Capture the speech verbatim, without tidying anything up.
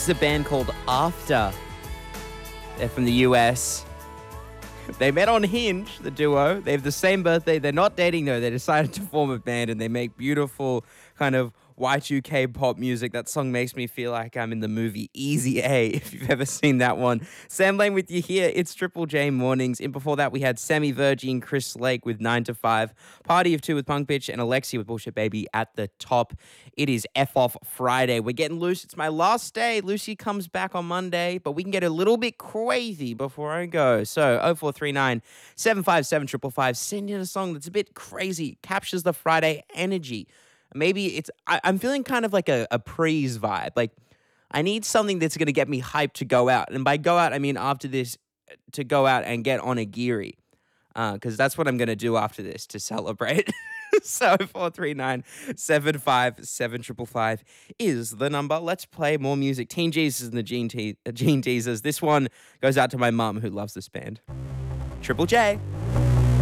is a band called After. They're from the U S. They met on Hinge, the duo. They have the same birthday. They're not dating, though. They decided to form a band, and they make beautiful kind of Y two K pop music. That song makes me feel like I'm in the movie Easy A, if you've ever seen that one. Sam Lane with you here. It's Triple J Mornings. And before that, we had Sammy Virgin, Chris Lake with nine to five, Party of Two with Punk Bitch, and Alexia with Bullshit Baby at the top. It is F Off Friday. We're getting loose. It's my last day. Lucy comes back on Monday, but we can get a little bit crazy before I go. So oh four three nine, seven five seven, five five five. Send in a song that's a bit crazy, captures the Friday energy. Maybe it's, I, I'm feeling kind of like a, a prees vibe. Like, I need something that's going to get me hyped to go out. And by go out, I mean after this, to go out and get on a geary. Because uh, that's what I'm going to do after this to celebrate. So four three nine, seven five seven, five five five is the number. Let's play more music. Teen Jesus and the Gene, Te- uh, Gene Teasers. This one goes out to my mum who loves this band. Triple J.